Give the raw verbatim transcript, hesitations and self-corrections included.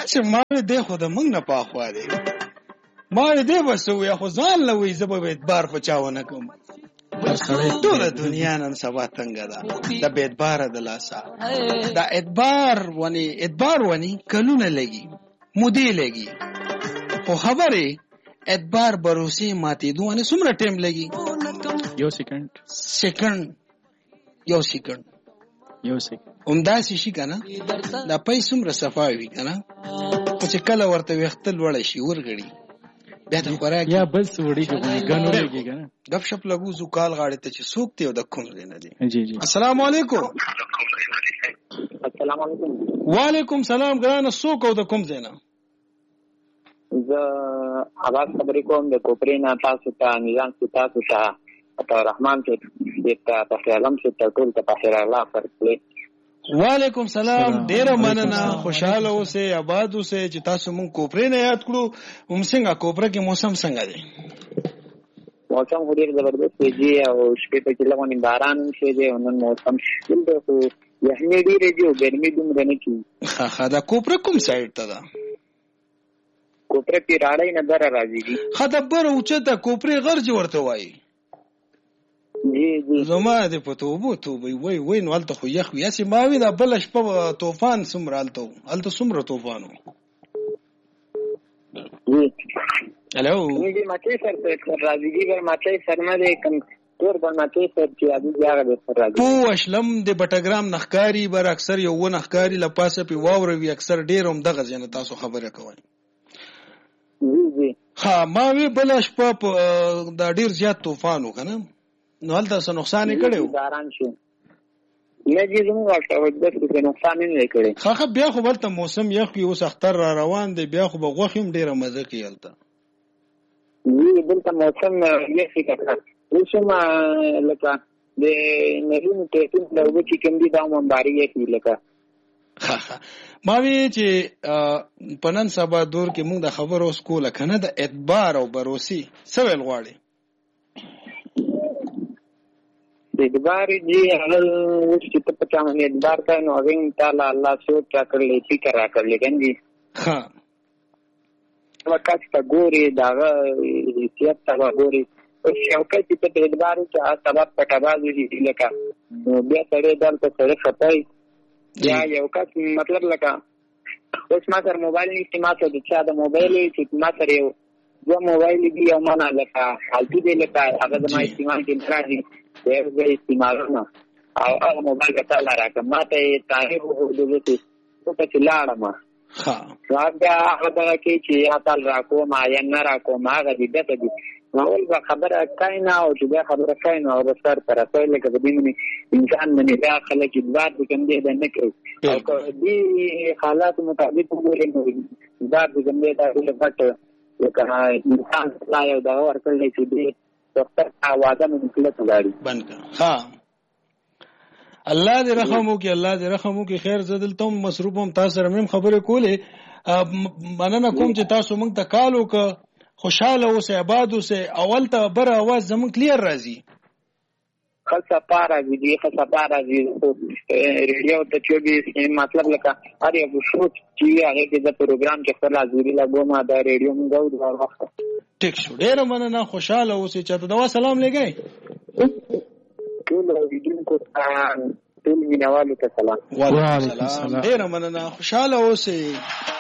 چې ما دې خو د موږ نه پاخوا دی ما دې بس وې خو ځان لوي زبې اعتبار پچاونه کوم ټول دنیا نن سبا څنګه ده د اعتبار د لاسه د اعتبار ونی اعتبار ونی کلونه لګي مودې لګي خو خبره اعتبار بروسي ماتې دوه نه څومره ټیم لګي یو سکند سکند یو سکند یو سکند همدا شي کنه دا پیسې څومره صفاوي کنه چې کله ورته وختل وړ شي ورغړي بیا د خوراک یا بس وړي کې غنو لګي کنه غب شپ لګو زو کال غاړه ته چې سوق ته د کوم نه دي جی جی السلام علیکم السلام علیکم وعلیکم سلام ګرانه سوق او د کوم زینا زه اواز خبرې کوم د کوپرینا تاسو ته نظام تاسو ته عطا رحمان ته د تخیلم څخه ټول ته په خیر الله فرښتې وعلیکم سلام ډیر مننه خوشاله اوسئ آباد اوسئ چې تاسو مونږ کوپرې نه یاد کړو هم څنګه کوپره کې موسم څنګه دی موسم ډیر زبردست دی او شپې په کې لمن باران شي دی نن موسم دلته خو یخني ډیره دی او ګرمي دومره نه کی ها ها دا کوپره کوم سایډ ته ده کوپره کې راړی نه در راځي دي خدبر اوچته کوپره غرج ورته وایي جی جی زما دې په توبو توبې وای وای نو الته خو یخ ویا چې ما وی دا بل شپه طوفان سمرالته الته سمره طوفانو جی الو دې ماته سر په راځي دي ور ماته سر نه دې کم تور باندې ماته سر چې ابي ځای دې پر راځي پو اشلم د بټګرام نخکاری بر اکثر یو ونخکاری لپاسه په واور وی اکثر ډیر هم دغه ځنه تاسو خبره کوي جی جی ها ما وی بل شپه دا ډیر زیات طوفانو کنه نو هلته څه نقصان کړو باران شو نه دې زموږ ورته د څه نقصان نه کړي خا خا بیا خو ولته موسم یخ یو سختر را روان دی بیا خو بغوخم ډیره مزه کیلته وی دلته موسم یې څه وسما لکه د نریم ته ټول د وچی کوم دي دا مونږ یې لکه ما وی چې پنن سبا دور کې موږ د خبرو سکول کنه د اعتبار او بروسي سوال غواړي د اعتبار دی هغه چې په پټه باندې اعتبار کوي نو هغه تعالی الله سوچ کړلې فکر راکړلې ګنجي ها وکړه چې ګوري داغه حیثیت تا ګوري او شوکت چې په اعتبار کې سبب پټاوازي دي لکه بیا سره دلته سره خپای یا یو کس مطلب لکه اوس ما سره موبایل نشته ما ته د چا د موبایل چې ما سره یو یو موبایل دی او معنا لکه حالتي دی لکه هغه د ما استعمال کې راځي دغه د استعمالونه او هغه موبایل ته لاره ما ته تاریخ وګورئ چې په څه لاړه ما ها راځه هغه کې چې یا تعال راکو ما یا نه راکو ما غدي دته دي نو ول خبره کاینا او چې خبره کاینا او سر پر راځي لکه د دې انسان باندې داخله کې دوار د کوم دې نه کوي او دې حالات مطابق وګورئ نو دا د کوم دې دا له پټ لکه انسان لا یو دا ورکړل چې دې ډاکټر اوازه مې نکله تلاړي بند ها الله دې رحم وکي الله دې رحم وکي خیر زدل تم مصروفم تاسو سره مم خبره کوله مننه کوم چې تاسو موږ ته کالو ک خوشاله اوسه آباد اوسه اول ته بر आवाज زمون کلیر راځي خاصه پارا دي خاصه پارا دي ریډیو ته چې مطلب لکه اړ یو شو چې هغه د پروګرام کې خپل حاضری لګو ما د ریډیو موږ د وخت ټیک شو ډیر مننه خوشاله اوسه چې ته دا سلام لګای ټول ویډیو کو ټول مینوالو ته سلام وعلیکم السلام ډیر مننه خوشاله اوسه